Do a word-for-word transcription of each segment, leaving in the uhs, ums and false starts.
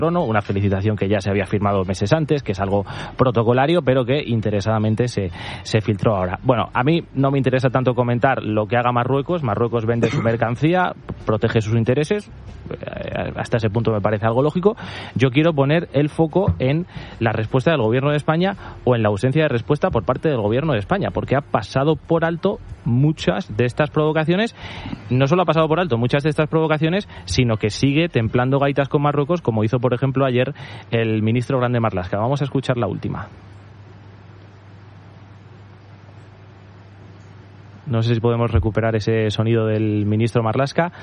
una felicitación que ya se había firmado meses antes, que es algo protocolario, pero que interesadamente se, se filtró ahora. Bueno, a mí no me interesa tanto comentar lo que haga Marruecos. Marruecos vende su mercancía, protege sus intereses, hasta ese punto me parece algo lógico. Yo quiero poner el foco en la respuesta del Gobierno de España o en la ausencia de respuesta por parte del Gobierno de España, porque ha pasado por alto muchas de estas provocaciones. No solo ha pasado por alto muchas de estas provocaciones, sino que sigue templando gaitas con Marruecos, como hizo, por ejemplo, ayer el ministro Grande Marlaska. Vamos a escuchar la última. No sé si podemos recuperar ese sonido del ministro Marlaska.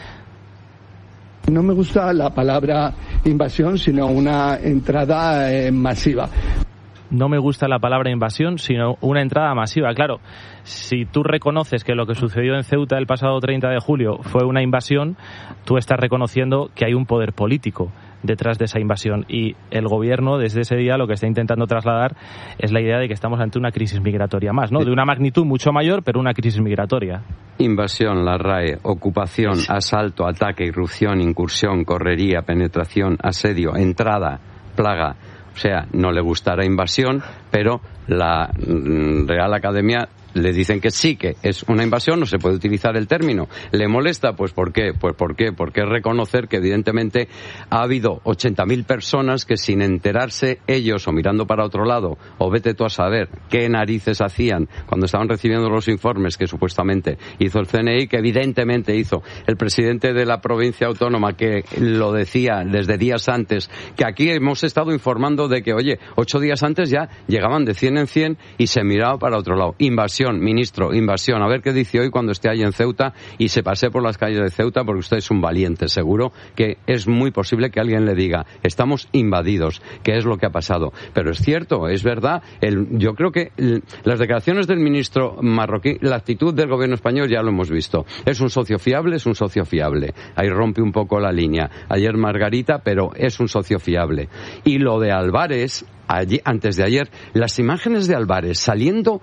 No me gusta la palabra invasión, sino una entrada eh, masiva. No me gusta la palabra invasión, sino una entrada masiva. Claro, si tú reconoces que lo que sucedió en Ceuta el pasado treinta de julio fue una invasión, tú estás reconociendo que hay un poder político detrás de esa invasión, y el gobierno desde ese día lo que está intentando trasladar es la idea de que estamos ante una crisis migratoria más, ¿no? De una magnitud mucho mayor, pero una crisis migratoria. Invasión, la R A E, ocupación, sí. Asalto, ataque, irrupción, incursión, correría, penetración, asedio, entrada, plaga. O sea, no le gustará invasión, pero la Real Academia le dicen que sí, que es una invasión, no se puede utilizar el término. ¿Le molesta? Pues ¿por qué? Pues ¿por qué? Porque es reconocer que evidentemente ha habido ochenta mil personas que sin enterarse ellos o mirando para otro lado, o vete tú a saber qué narices hacían cuando estaban recibiendo los informes que supuestamente hizo el C N I, que evidentemente hizo el presidente de la provincia autónoma, que lo decía desde días antes, que aquí hemos estado informando de que, oye, ocho días antes ya llegaban de cien en cien y se miraba para otro lado. Invasión. Ministro, invasión, a ver qué dice hoy cuando esté ahí en Ceuta y se pase por las calles de Ceuta, porque usted es un valiente, seguro que es muy posible que alguien le diga, estamos invadidos, que es lo que ha pasado. Pero es cierto, es verdad, el, yo creo que el, las declaraciones del ministro marroquí, la actitud del gobierno español ya lo hemos visto. Es un socio fiable, es un socio fiable. Ahí rompe un poco la línea. Ayer Margarita, pero es un socio fiable. Y lo de Álvarez, allí, antes de ayer, las imágenes de Álvarez saliendo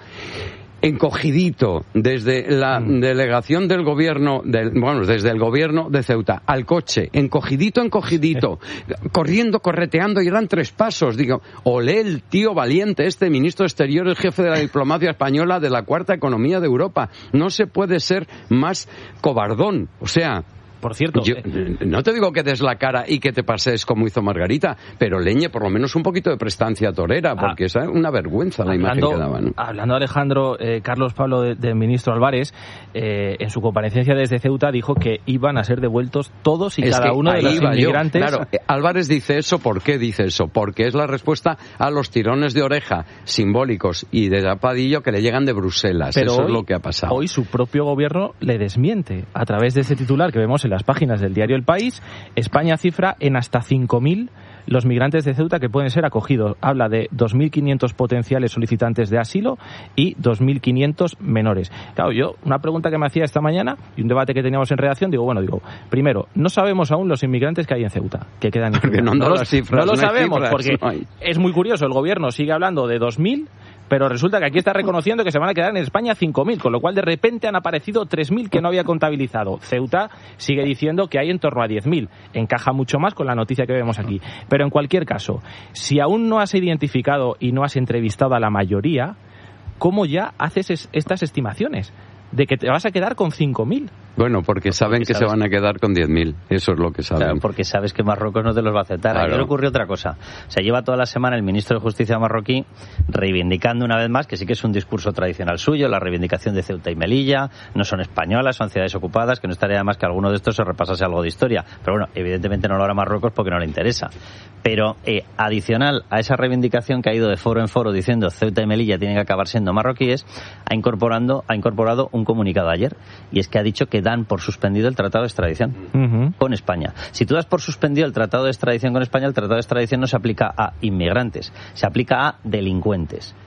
encogidito desde la mm. delegación del gobierno, del, bueno, desde el gobierno de Ceuta al coche, encogidito, encogidito, corriendo, correteando, y eran tres pasos. Digo, olé el tío valiente, este ministro de Exteriores, jefe de la diplomacia española de la cuarta economía de Europa. No se puede ser más cobardón, o sea... Por cierto, yo, no te digo que des la cara y que te pases como hizo Margarita, pero leñe por lo menos un poquito de prestancia torera, porque ah, es una vergüenza la hablando, imagen que daban. Hablando Alejandro, eh, Carlos Pablo del de ministro Álvarez, eh, en su comparecencia desde Ceuta dijo que iban a ser devueltos todos y es cada uno de los inmigrantes. Yo. Claro, Álvarez dice eso, ¿por qué dice eso? Porque es la respuesta a los tirones de oreja simbólicos y de tapadillo que le llegan de Bruselas. Pero eso hoy, es lo que ha pasado. Hoy su propio gobierno le desmiente a través de ese titular que vemos en las páginas del diario El País. España cifra en hasta cinco mil los migrantes de Ceuta que pueden ser acogidos. Habla de dos mil quinientos potenciales solicitantes de asilo y dos mil quinientos menores. Claro, yo, una pregunta que me hacía esta mañana y un debate que teníamos en redacción, digo, bueno, digo, primero, no sabemos aún los inmigrantes que hay en Ceuta, que quedan en Ceuta. No, no, no, las cifras, no lo no sabemos, cifras, porque no hay. Es muy curioso, el gobierno sigue hablando de dos mil, pero resulta que aquí está reconociendo que se van a quedar en España cinco mil, con lo cual de repente han aparecido tres mil que no había contabilizado. Ceuta sigue diciendo que hay en torno a diez mil. Encaja mucho más con la noticia que vemos aquí. Pero en cualquier caso, si aún no has identificado y no has entrevistado a la mayoría, ¿cómo ya haces estas estimaciones de que te vas a quedar con cinco mil? Bueno, porque saben porque que sabes... se van a quedar con diez mil. Eso es lo que saben. Claro, porque sabes que Marruecos no te los va a aceptar. Claro. Ayer ocurrió otra cosa. O sea, lleva toda la semana el ministro de Justicia marroquí reivindicando una vez más, que sí que es un discurso tradicional suyo, la reivindicación de Ceuta y Melilla. No son españolas, son ciudades ocupadas, que no estaría más que alguno de estos se repasase algo de historia. Pero bueno, evidentemente no lo hará Marruecos porque no le interesa. Pero eh, adicional a esa reivindicación que ha ido de foro en foro diciendo Ceuta y Melilla tienen que acabar siendo marroquíes, ha incorporando, ha incorporado un comunicado ayer, y es que ha dicho que dan por suspendido el tratado de extradición uh-huh. con España. Si tú das por suspendido el tratado de extradición con España, el tratado de extradición no se aplica a inmigrantes, se aplica a delincuentes.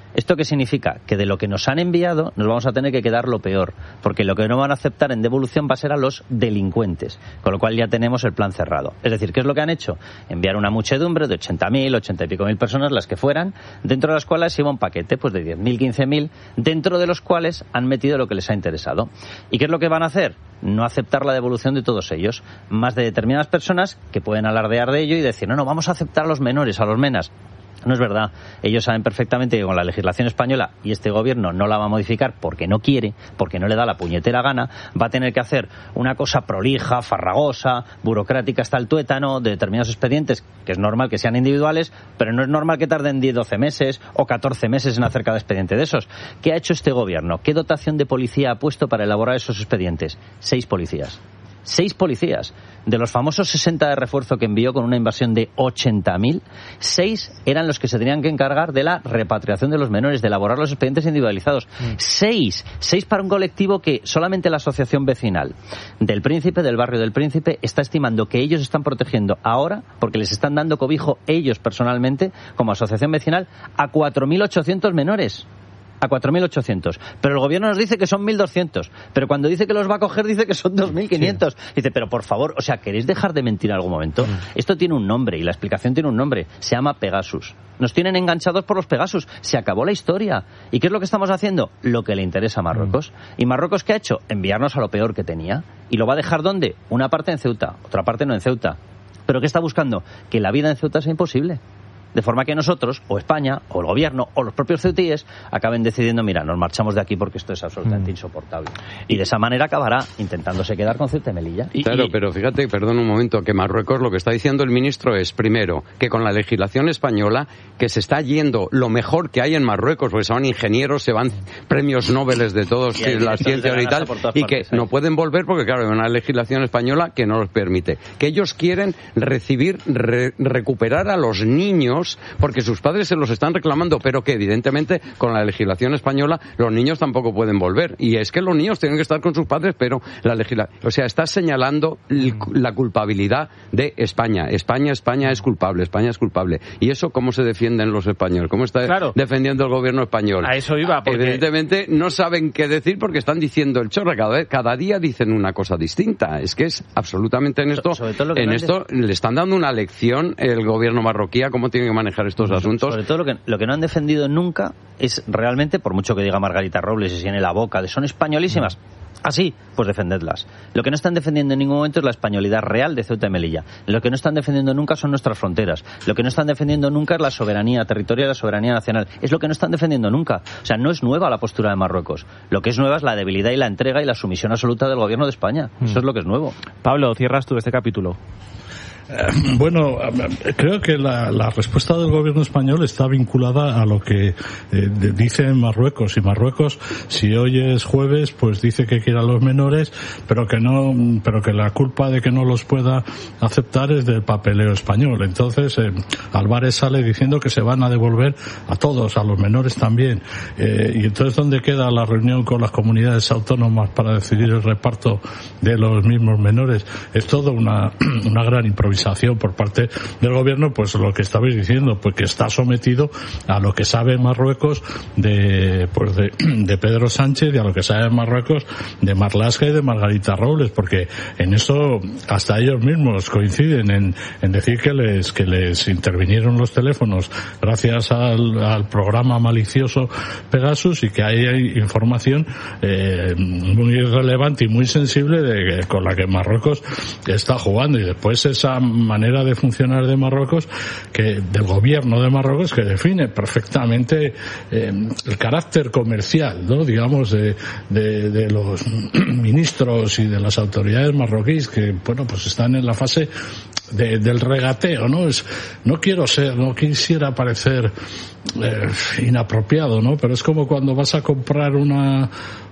¿Esto qué significa? Que de lo que nos han enviado nos vamos a tener que quedar lo peor, porque lo que no van a aceptar en devolución va a ser a los delincuentes, con lo cual ya tenemos el plan cerrado. Es decir, ¿qué es lo que han hecho? Enviar una muchedumbre de ochenta mil, ochenta y pico mil personas, las que fueran, dentro de las cuales iba un paquete pues de diez mil, quince mil, dentro de los cuales han metido lo que les ha interesado. ¿Y qué es lo que van a hacer? No aceptar la devolución de todos ellos, más de determinadas personas que pueden alardear de ello y decir, no, no, vamos a aceptar a los menores, a los menas. No es verdad. Ellos saben perfectamente que con la legislación española, y este gobierno no la va a modificar porque no quiere, porque no le da la puñetera gana, va a tener que hacer una cosa prolija, farragosa, burocrática hasta el tuétano, de determinados expedientes, que es normal que sean individuales, pero no es normal que tarden diez, doce meses o catorce meses en hacer cada expediente de esos. ¿Qué ha hecho este gobierno? ¿Qué dotación de policía ha puesto para elaborar esos expedientes? Seis policías. Seis policías. De los famosos sesenta de refuerzo que envió con una invasión de ochenta mil, seis eran los que se tenían que encargar de la repatriación de los menores, de elaborar los expedientes individualizados. Mm. Seis. Seis para un colectivo que solamente la asociación vecinal del Príncipe, del barrio del Príncipe, está estimando que ellos están protegiendo ahora, porque les están dando cobijo ellos personalmente, como asociación vecinal, a cuatro mil ochocientos menores. A cuatro mil ochocientos. Pero el gobierno nos dice que son mil doscientos. Pero cuando dice que los va a coger, dice que son dos mil quinientos. Sí. Dice, pero por favor, o sea, ¿queréis dejar de mentir en algún momento? Mm. Esto tiene un nombre y la explicación tiene un nombre. Se llama Pegasus. Nos tienen enganchados por los Pegasus. Se acabó la historia. ¿Y qué es lo que estamos haciendo? Lo que le interesa a Marruecos. Mm. ¿Y Marruecos qué ha hecho? Enviarnos a lo peor que tenía. ¿Y lo va a dejar dónde? Una parte en Ceuta, otra parte no en Ceuta. ¿Pero qué está buscando? Que la vida en Ceuta sea imposible. De forma que nosotros, o España, o el gobierno, o los propios ceutíes, acaben decidiendo, mira, nos marchamos de aquí porque esto es absolutamente mm. insoportable. Y de esa manera acabará intentándose quedar con Ceuta y Melilla. Y, claro, y... pero fíjate, perdón un momento, que Marruecos, lo que está diciendo el ministro es, primero, que con la legislación española, que se está yendo lo mejor que hay en Marruecos, porque son ingenieros, se van premios Nobel de todas las ciencias y tal, y que partes, no pueden volver porque, claro, hay una legislación española que no los permite. Que ellos quieren recibir, re, recuperar a los niños porque sus padres se los están reclamando, pero que evidentemente con la legislación española los niños tampoco pueden volver. Y es que los niños tienen que estar con sus padres, pero la legislación, o sea, está señalando la culpabilidad de España. España, España es culpable, España es culpable. ¿Y eso cómo se defienden los españoles? ¿Cómo está claro. defendiendo el gobierno español? A eso iba. Porque... Evidentemente no saben qué decir porque están diciendo el chorro. Cada, vez, cada día dicen una cosa distinta. Es que es absolutamente en esto, so, en esto de... le están dando una lección el gobierno marroquí a cómo tiene que manejar estos asuntos. Sobre todo lo que, lo que no han defendido nunca es realmente, por mucho que diga Margarita Robles y se llene la boca de son españolísimas, así, pues defendedlas. Lo que no están defendiendo en ningún momento es la españolidad real de Ceuta y Melilla. Lo que no están defendiendo nunca son nuestras fronteras. Lo que no están defendiendo nunca es la soberanía territorial y la soberanía nacional. Es lo que no están defendiendo nunca. O sea, no es nueva la postura de Marruecos. Lo que es nueva es la debilidad y la entrega y la sumisión absoluta del gobierno de España. Mm. Eso es lo que es nuevo. Pablo, cierras tú este capítulo. Eh, bueno, creo que la, la respuesta del gobierno español está vinculada a lo que eh, dice Marruecos. Y Marruecos, si hoy es jueves, pues dice que quiere a los menores, pero que no, pero que la culpa de que no los pueda aceptar es del papeleo español. Entonces, eh, Álvarez sale diciendo que se van a devolver a todos, a los menores también. Eh, y entonces, ¿dónde queda la reunión con las comunidades autónomas para decidir el reparto de los mismos menores? Es todo una, una gran improvisación por parte del gobierno, pues lo que estabais diciendo, pues que está sometido a lo que sabe Marruecos de, pues de, de Pedro Sánchez y a lo que sabe Marruecos de Marlaska y de Margarita Robles, porque en eso hasta ellos mismos coinciden en, en decir que les, que les intervinieron los teléfonos gracias al, al programa malicioso Pegasus y que hay, hay información eh, muy relevante y muy sensible de, con la que Marruecos está jugando. Y después esa manera de funcionar de Marruecos, que del gobierno de Marruecos, que define perfectamente eh, el carácter comercial, ¿no? digamos, de, de, de los ministros y de las autoridades marroquíes que, bueno, pues están en la fase de, del regateo, ¿no? Es, no quiero ser, no quisiera parecer eh, inapropiado, ¿no? Pero es como cuando vas a comprar una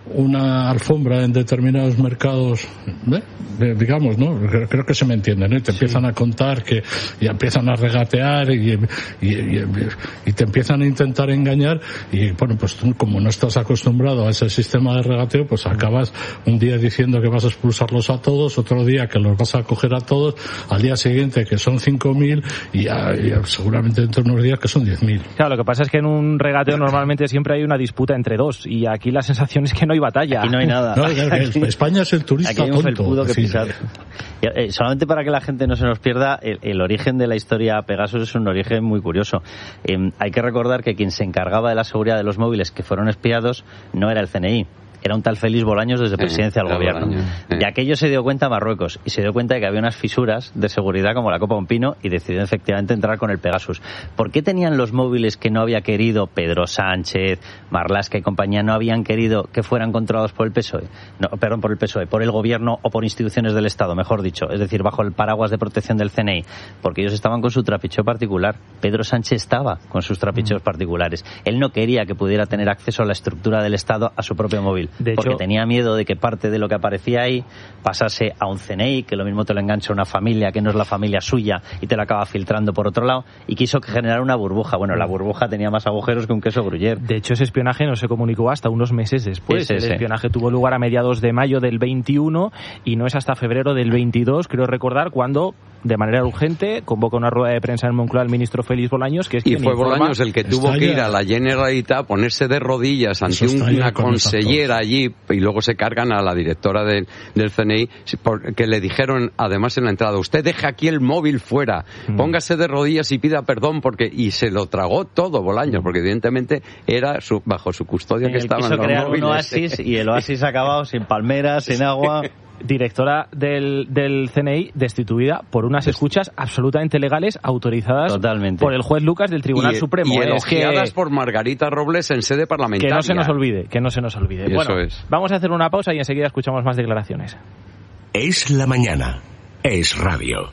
una alfombra en determinados mercados, ¿eh? digamos, ¿no? Creo, creo que se me entiende, ¿no? Y te sí. empiezan a contar que y empiezan a regatear y, y, y, y te empiezan a intentar engañar y, bueno, pues tú, como no estás acostumbrado a ese sistema de regateo, pues acabas un día diciendo que vas a expulsarlos a todos, otro día que los vas a coger a todos, al día siguiente que son cinco mil y, ya, y ya seguramente dentro de unos días que son diez mil. Claro, lo que pasa es que en un regateo normalmente siempre hay una disputa entre dos y aquí la sensación es que no hay batalla. Aquí no hay nada. No, aquí, España es el turista aquí hay un tonto. felpudo que sí. pisar. Eh, solamente para que la gente no se nos pierda, el, el origen de la historia Pegasus es un origen muy curioso. Eh, hay que recordar que quien se encargaba de la seguridad de los móviles que fueron espiados no era el C N I. Era un tal Félix Bolaños desde presidencia del gobierno. Bolaños, eh. Y aquello se dio cuenta Marruecos y se dio cuenta de que había unas fisuras de seguridad como la copa de un pino y decidió efectivamente entrar con el Pegasus. ¿Por qué tenían los móviles que no había querido Pedro Sánchez, Marlaska y compañía, no habían querido que fueran controlados por el P S O E? No, perdón, por el P S O E, por el gobierno o por instituciones del Estado, mejor dicho, es decir, bajo el paraguas de protección del C N I, porque ellos estaban con su trapicheo particular. Pedro Sánchez estaba con sus trapicheos mm. particulares. Él no quería que pudiera tener acceso a la estructura del Estado a su propio móvil. De porque hecho, tenía miedo de que parte de lo que aparecía ahí pasase a un C N I, que lo mismo te lo engancha una familia que no es la familia suya y te lo acaba filtrando por otro lado, y quiso generar una burbuja. Bueno, la burbuja tenía más agujeros que un queso gruyère. De hecho, ese espionaje no se comunicó hasta unos meses después. Sí, sí, el espionaje sí. tuvo lugar a mediados de mayo del veintiuno y no es hasta febrero del veintidós, creo recordar, cuando de manera urgente convoca una rueda de prensa en Moncloa el ministro Félix Bolaños, que es y quien fue informa... Bolaños el que tuvo que ir a la Generalitat a ponerse de rodillas ante una consellera allí y luego se cargan a la directora de, del C N I porque le dijeron además en la entrada: usted deja aquí el móvil fuera, mm. póngase de rodillas y pida perdón, porque y se lo tragó todo Bolaños, porque evidentemente era su, bajo su custodia y que estaban los crear móviles. Un oasis y el oasis ha acabado sin palmeras, sin agua. Directora del, del C N I destituida por unas escuchas absolutamente legales autorizadas Totalmente. por el juez Lucas del Tribunal y, Supremo. Y elogiadas que, por Margarita Robles en sede parlamentaria. Que no se nos olvide, que no se nos olvide. Y bueno, eso es. Vamos a hacer una pausa y enseguida escuchamos más declaraciones. Es la mañana. Es radio.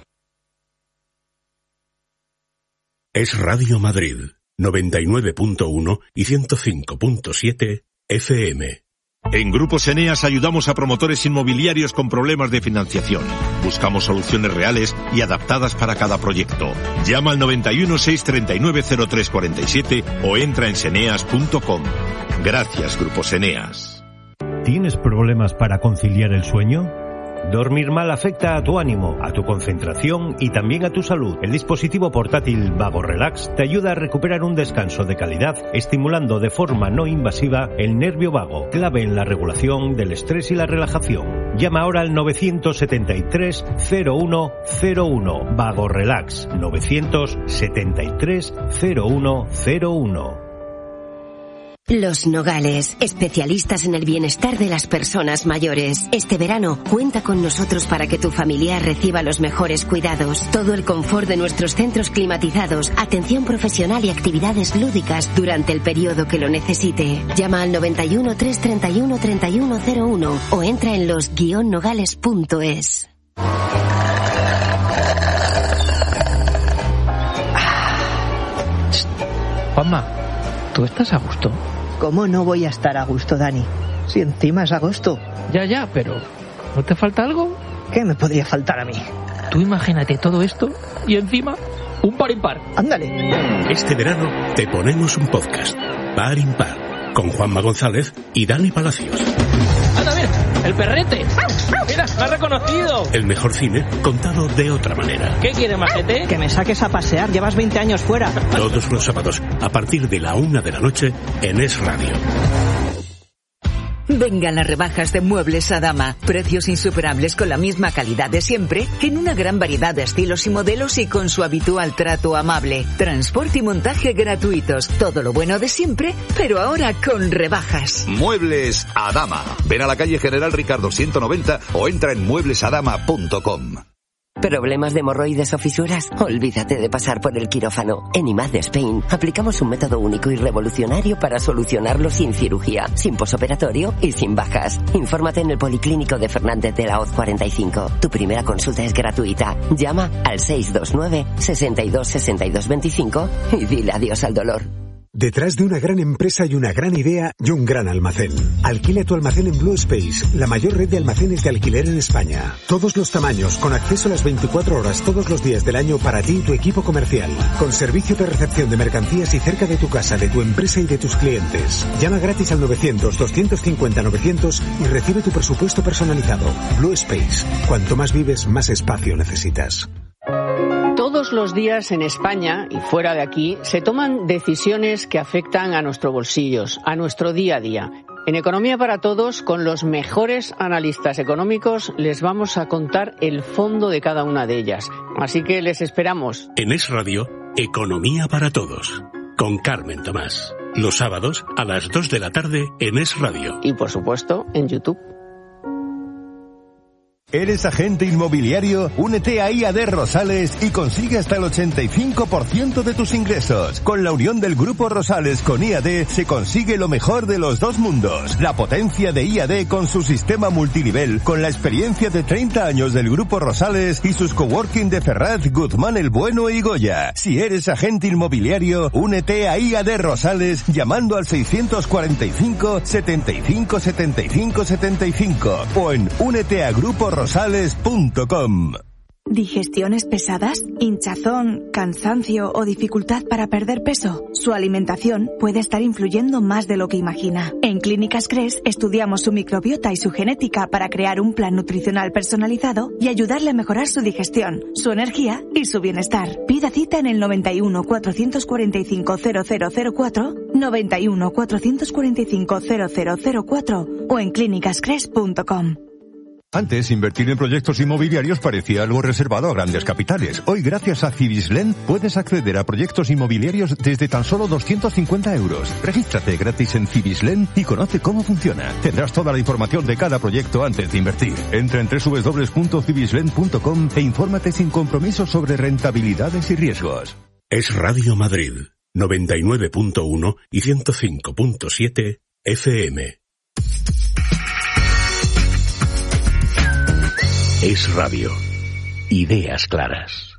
Es Radio Madrid, noventa y nueve punto uno y ciento cinco punto siete F M. En Grupos Eneas ayudamos a promotores inmobiliarios con problemas de financiación. Buscamos soluciones reales y adaptadas para cada proyecto. Llama al noventa y uno, seiscientos treinta y nueve, cero tres cuarenta y siete o entra en seneas punto com. Gracias, Grupos Eneas. ¿Tienes problemas para conciliar el sueño? Dormir mal afecta a tu ánimo, a tu concentración y también a tu salud. El dispositivo portátil Vago Relax te ayuda a recuperar un descanso de calidad, estimulando de forma no invasiva el nervio vago, clave en la regulación del estrés y la relajación. Llama ahora al novecientos setenta y tres, cero uno cero uno. Vago Relax, novecientos setenta y tres, cero uno cero uno. Los Nogales, especialistas en el bienestar de las personas mayores. Este verano, cuenta con nosotros para que tu familiar reciba los mejores cuidados. Todo el confort de nuestros centros climatizados, atención profesional y actividades lúdicas durante el periodo que lo necesite. Llama al noventa y uno, trescientos treinta y uno, treinta y uno cero uno o entra en los guion nogales punto es. Juanma, ¿tú estás a gusto? ¿Cómo no voy a estar a gusto, Dani? Si encima es agosto. Ya, ya, pero ¿no te falta algo? ¿Qué me podría faltar a mí? Tú imagínate todo esto y encima un par impar. Ándale. Este verano te ponemos un podcast, Par Impar, con Juanma González y Dani Palacios. ¡Anda, mira! ¡El perrete! ¡Mira, me ha reconocido! El mejor cine contado de otra manera. ¿Qué quieres, majete? Que me saques a pasear, llevas veinte años fuera. Todos los sábados, a partir de la una de la noche, en Es Radio. Vengan las rebajas de Muebles Adama. Precios insuperables con la misma calidad de siempre, en una gran variedad de estilos y modelos y con su habitual trato amable. Transporte y montaje gratuitos. Todo lo bueno de siempre, pero ahora con rebajas. Muebles Adama. Ven a la calle General Ricardo ciento noventa o entra en muebles adama punto com. ¿Problemas de hemorroides o fisuras? Olvídate de pasar por el quirófano. En I M A D Spain aplicamos un método único y revolucionario para solucionarlo sin cirugía, sin posoperatorio y sin bajas. Infórmate en el Policlínico de Fernández de la Hoz cuarenta y cinco. Tu primera consulta es gratuita. Llama al seis dos nueve, sesenta y dos, sesenta y dos veinticinco y dile adiós al dolor. Detrás de una gran empresa hay una gran idea y un gran almacén. Alquila tu almacén en Blue Space, la mayor red de almacenes de alquiler en España. Todos los tamaños, con acceso a las veinticuatro horas todos los días del año para ti y tu equipo comercial. Con servicio de recepción de mercancías y cerca de tu casa, de tu empresa y de tus clientes. Llama gratis al novecientos, doscientos cincuenta, novecientos y recibe tu presupuesto personalizado. Blue Space. Cuanto más vives, más espacio necesitas. Todos los días en España y fuera de aquí se toman decisiones que afectan a nuestros bolsillos, a nuestro día a día. En Economía para Todos, con los mejores analistas económicos, les vamos a contar el fondo de cada una de ellas. Así que les esperamos. En Es Radio, Economía para Todos, con Carmen Tomás. Los sábados a las dos de la tarde en Es Radio. Y por supuesto, en YouTube. ¿Eres agente inmobiliario? Únete a I A D Rosales y consigue hasta el ochenta y cinco por ciento de tus ingresos. Con la unión del Grupo Rosales con I A D se consigue lo mejor de los dos mundos. La potencia de I A D con su sistema multinivel, con la experiencia de treinta años del Grupo Rosales y sus coworking de Ferraz, Guzmán el Bueno y Goya. Si eres agente inmobiliario, únete a I A D Rosales llamando al seiscientos cuarenta y cinco, setenta y cinco, setenta y cinco, setenta y cinco o en únete a Grupo Rosales. rosales punto com. ¿Digestiones pesadas? ¿Hinchazón? ¿Cansancio o dificultad para perder peso? Su alimentación puede estar influyendo más de lo que imagina. En Clínicas Cres estudiamos su microbiota y su genética para crear un plan nutricional personalizado y ayudarle a mejorar su digestión, su energía y su bienestar. Pida cita en el noventa y uno, cuatrocientos cuarenta y cinco, cero cero cero cuatro, noventa y uno, cuatrocientos cuarenta y cinco, cero cero cero cuatro o en clínicas cres punto com. Antes, invertir en proyectos inmobiliarios parecía algo reservado a grandes capitales. Hoy, gracias a Cibislen, puedes acceder a proyectos inmobiliarios desde tan solo doscientos cincuenta euros. Regístrate gratis en Cibislen y conoce cómo funciona. Tendrás toda la información de cada proyecto antes de invertir. Entra en doble u doble u doble u punto cibislen punto com e infórmate sin compromiso sobre rentabilidades y riesgos. Es Radio Madrid, noventa y nueve punto uno y ciento cinco punto siete F M. Es Radio. Ideas claras.